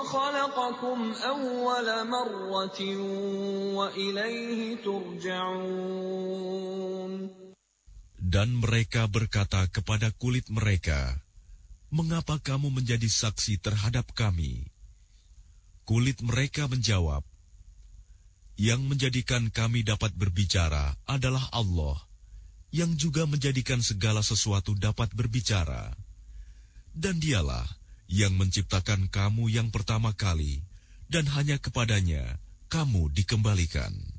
خَلَقَكُمْ أَوَّلَ مَرَّةٍ وَإِلَيْهِ تُرْجَعُونَ. Dan mereka berkata kepada kulit mereka, "Mengapa kamu menjadi saksi terhadap kami?" Kulit mereka menjawab, "Yang menjadikan kami dapat berbicara adalah Allah, yang juga menjadikan segala sesuatu dapat berbicara. Dan Dialah yang menciptakan kamu yang pertama kali, dan hanya kepadanya kamu dikembalikan."